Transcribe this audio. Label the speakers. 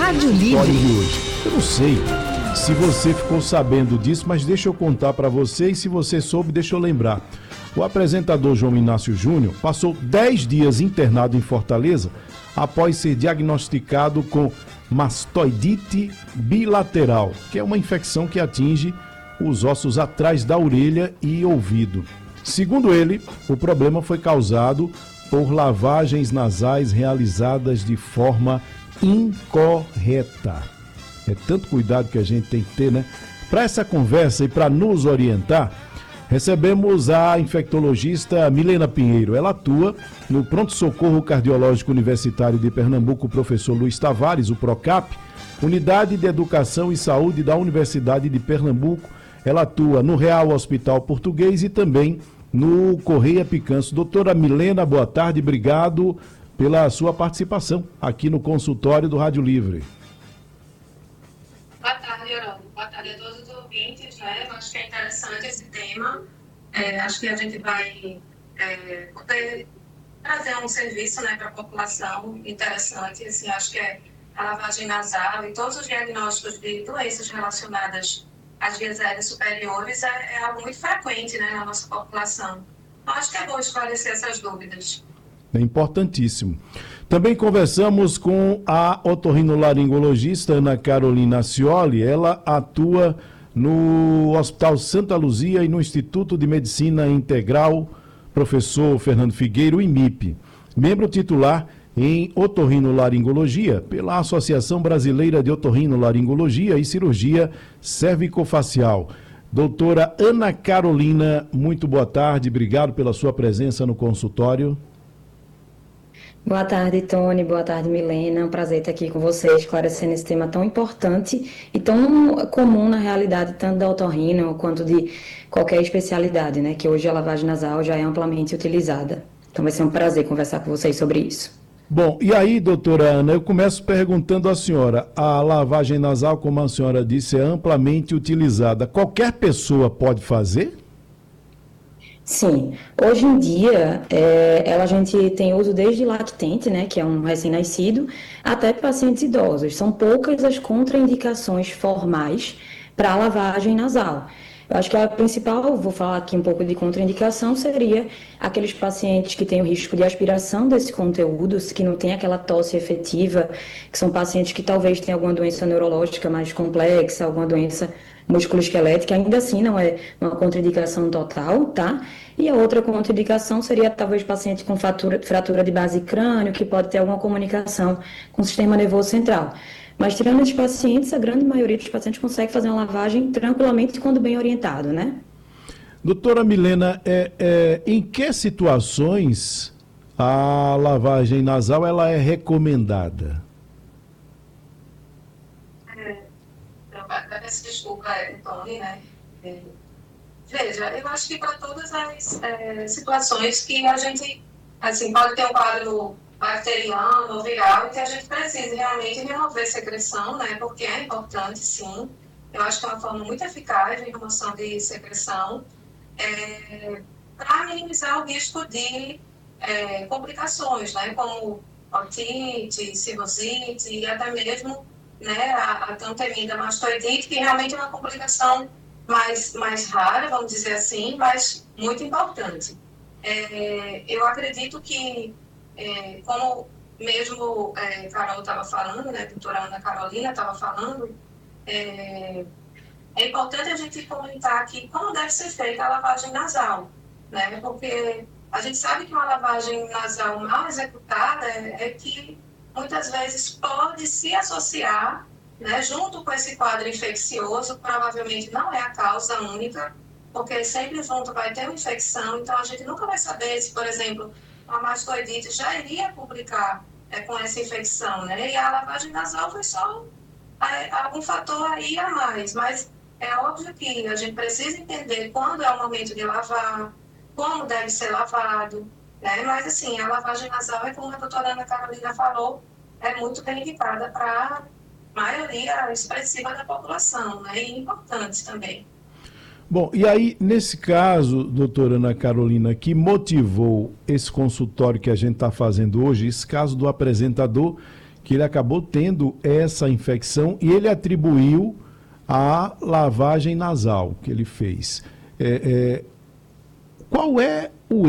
Speaker 1: Rádio
Speaker 2: Livre
Speaker 1: de hoje. Eu não sei se você ficou sabendo disso, mas deixa eu contar para você, e se você soube, deixa eu lembrar. O apresentador João Inácio Júnior passou 10 dias internado em Fortaleza após ser diagnosticado com mastoidite bilateral, que é uma infecção que atinge os ossos atrás da orelha e ouvido. Segundo ele, o problema foi causado por lavagens nasais realizadas de forma incorreta. É tanto cuidado que a gente tem que ter, né? Para essa conversa e para nos orientar, recebemos a infectologista Milena Pinheiro. Ela atua no Pronto-Socorro Cardiológico Universitário de Pernambuco, professor Luiz Tavares, o PROCAP, Unidade de Educação e Saúde da Universidade de Pernambuco. Ela atua no Real Hospital Português e também no Correia Picanço. Doutora Milena, boa tarde, obrigado pela sua participação aqui no consultório do Rádio Livre.
Speaker 3: Boa tarde, Haroldo. Boa tarde a todos os ouvintes, né? Eu acho que é interessante esse tema. Acho que a gente vai poder trazer um serviço, né, para a população interessante. Assim, acho que a lavagem nasal e todos os diagnósticos de doenças relacionadas às vias aéreas superiores é algo muito frequente, né, na nossa população. Então, acho que é bom esclarecer essas dúvidas.
Speaker 1: É importantíssimo. Também conversamos com a otorrinolaringologista Ana Carolina Ascioli. Ela atua no Hospital Santa Luzia e no Instituto de Medicina Integral Professor Fernando Figueiro, IMIP. Membro titular em otorrinolaringologia pela Associação Brasileira de Otorrinolaringologia e Cirurgia Cervicofacial. Doutora Ana Carolina, muito boa tarde. Obrigado pela sua presença no consultório.
Speaker 4: Boa tarde, Tony. Boa tarde, Milena. É um prazer estar aqui com vocês, esclarecendo esse tema tão importante e tão comum na realidade, tanto da otorrino quanto de qualquer especialidade, né? Que hoje a lavagem nasal já é amplamente utilizada. Então vai ser um prazer conversar com vocês sobre isso.
Speaker 1: Bom, e aí, doutora Ana, eu começo perguntando à senhora, a lavagem nasal, como a senhora disse, é amplamente utilizada. Qualquer pessoa pode fazer?
Speaker 4: Sim, hoje em dia a gente tem uso desde lactente, né, que é um recém-nascido, até pacientes idosos. São poucas as contraindicações formais para a lavagem nasal. Eu acho que a principal, vou falar aqui um pouco de contraindicação, seria aqueles pacientes que têm o risco de aspiração desse conteúdo, que não tem aquela tosse efetiva, que são pacientes que talvez tenham alguma doença neurológica mais complexa, alguma doença musculoesquelética, ainda assim não é uma contraindicação total, tá? E a outra contraindicação seria talvez paciente com fratura de base crânio, que pode ter alguma comunicação com o sistema nervoso central. Mas tirando esses pacientes, a grande maioria dos pacientes consegue fazer uma lavagem tranquilamente quando bem orientado, né?
Speaker 1: Doutora Milena, em que situações a lavagem nasal ela é recomendada?
Speaker 3: Peço desculpa, Tony, né? Veja, eu acho que para todas as situações que a gente, assim, pode ter um quadro bacteriano ou viral, que a gente precisa realmente remover secreção, né? Porque é importante, sim. Eu acho que é uma forma muito eficaz de remoção de secreção para minimizar o risco de complicações, né? Como otite, cirrosite e até mesmo, né, a tão temida mastoidite, que realmente é uma complicação mais rara, vamos dizer assim, mas muito importante. Eu acredito que, como mesmo Carol estava falando, né, a doutora Ana Carolina estava falando, é importante a gente comentar aqui como deve ser feita a lavagem nasal, né, porque a gente sabe que uma lavagem nasal mal executada é que muitas vezes pode se associar, né, junto com esse quadro infeccioso, provavelmente não é a causa única, porque sempre junto vai ter uma infecção, então a gente nunca vai saber se, por exemplo, a mastoidite já iria complicar com essa infecção, né, e a lavagem nasal foi só algum fator aí a mais, mas é óbvio que a gente precisa entender quando é o momento de lavar, como deve ser lavado, né, mas assim, a lavagem nasal é como a doutora Ana Carolina falou, é muito bem indicada para a maioria expressiva da população, né? E importante também.
Speaker 1: Bom, e aí, nesse caso, doutora Ana Carolina, que motivou esse consultório que a gente está fazendo hoje, esse caso do apresentador que ele acabou tendo essa infecção e ele atribuiu à lavagem nasal que ele fez. Qual é o